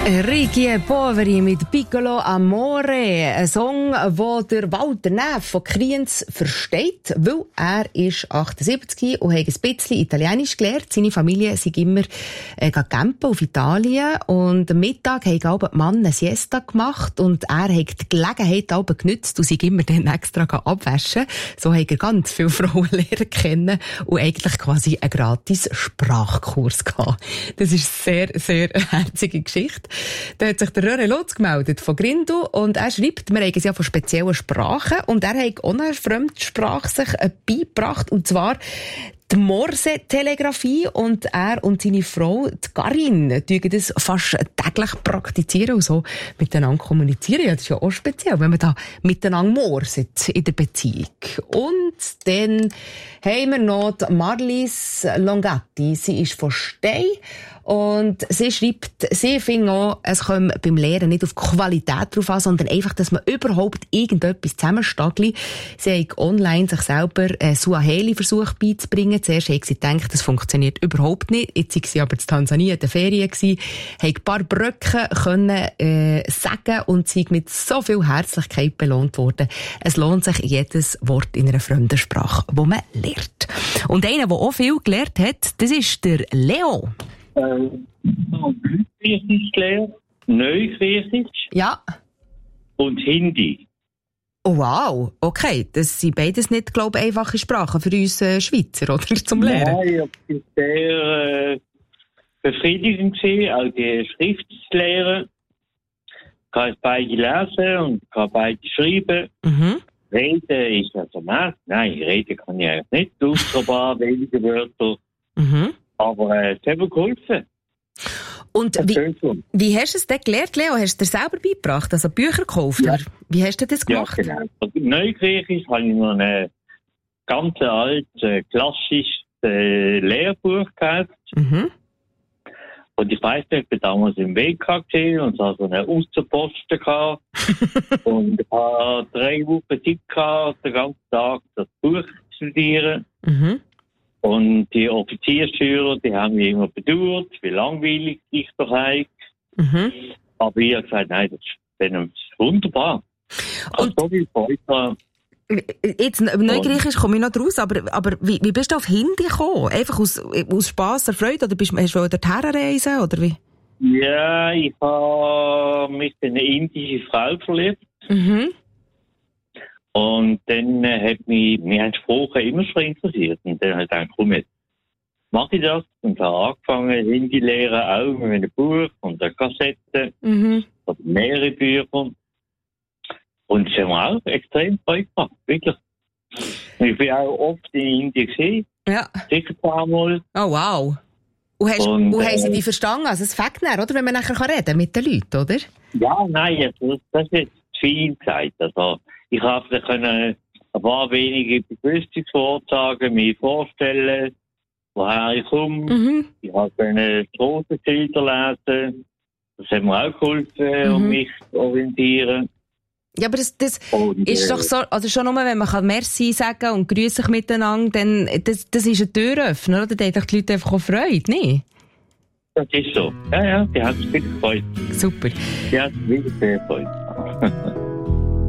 Ricky Poveri mit Piccolo Amore. Ein Song, den der Walter Neff von Kriens versteht, weil er ist 78 und hat ein bisschen Italienisch gelernt. Seine Familie sind immer campen auf Italien und am Mittag haben die Mann eine Siesta gemacht und er hat die Gelegenheit genutzt und sich immer dann extra abwaschen. So hat er ganz viele Frauen lernen kennen und eigentlich quasi einen gratis Sprachkurs gehabt. Das ist eine sehr, sehr herzige Geschichte. Da hat sich der Röhre Lutz gemeldet von Grindel und er schreibt, wir haben es ja von speziellen Sprachen und er hat auch eine Fremdsprache sich beigebracht und zwar die Morse-Telegrafie und er und seine Frau, die Karin, tun das fast täglich praktizieren und so miteinander kommunizieren. Ja, das ist ja auch speziell, wenn man da miteinander morset in der Beziehung. Und dann haben wir noch die Marlies Longatti. Sie ist von Stein und sie schreibt, sie findet auch, es kommt beim Lehren nicht auf Qualität drauf an, sondern einfach, dass man überhaupt irgendetwas zusammenstagelt. Sie hat online sich selber Suaheli-Versuch beizubringen. Zuerst hat sie gedacht, das funktioniert überhaupt nicht. Jetzt war sie aber in Tansania in den Ferien, hat ein paar Brücken können sagen und sie mit so viel Herzlichkeit belohnt worden. Es lohnt sich jedes Wort in einer fremden Sprache, das man lernt. Und einer, der auch viel gelernt hat, das ist der Leo. Griechisch gelernt, Neugriechisch ja. Und Hindi. Oh, wow, okay. Das sind beides nicht, glaube ich, einfache Sprachen für uns Schweizer, oder? Zum Lernen. Nein, es war sehr befriedigend gewesen, auch die Schrift zu lernen. Ich kann beide lesen und kann beide schreiben. Mhm. Reden ist also nein, reden kann ich eigentlich nicht, außer ein paar wenige Wörter. Mhm. Aber es hat mir geholfen. Und wie hast du es denn gelernt, Leo? Hast du dir selber beigebracht, also Bücher gekauft? Ja. Oder wie hast du das gemacht? Ja, genau. Also Neugriechisch habe ich noch ein ganz altes, klassisches Lehrbuch gehabt. Mhm. Und ich weiss nicht, ich war damals im WK gesehen und es hatte so einen Außenposten gehabt. Und ich hatte 3 Wochen Zeit gehabt, den ganzen Tag das Buch zu studieren. Mhm. Und die Offiziersschüler, die haben mich immer bedauert, wie langweilig ich doch habe. Mhm. Aber ich habe gesagt, nein, das ist wunderbar. Also so viel Freude. Jetzt, Neugriechisch komme ich noch draus, aber wie bist du auf Hindi gekommen? Einfach aus Spass oder Freude? Oder hast du dorthin reisen, oder wie? Ja, ich habe mich in eine indische Frau verliebt. Mhm. Und dann hat mich Sprache immer schon interessiert. Und dann habe ich gedacht, komm jetzt, mache ich das. Und habe angefangen, Hindi lernen, auch mit einem Buch und einer Kassette. Mhm. Oder mehrere Bücher. Und es hat mir auch extrem Freude gemacht, wirklich. Ich bin auch oft in Indien gesehen. Ja. Sicher ein paar Mal. Oh, wow. Und haben sie dich verstanden? Also es fängt dann, oder? Wenn man nachher reden mit den Leuten, oder? Ja, nein, das ist jetzt viel Zeit. Also, ich habe ein paar wenige Begrüßungsworte sagen, mich vorstellen, woher ich komme. Mhm. Ich habe Straßenschilder lesen. Das hat mir auch geholfen, um mich zu orientieren. Ja, aber das ist doch so, also schon nur, wenn man Merci sagen und grüß sich miteinander, dann, das ist eine Türöffner, oder? Da haben doch die Leute einfach auch Freude, nicht? Das ist so. Ja, die haben sich wirklich gefreut. Super. Die haben sich wirklich sehr gefreut.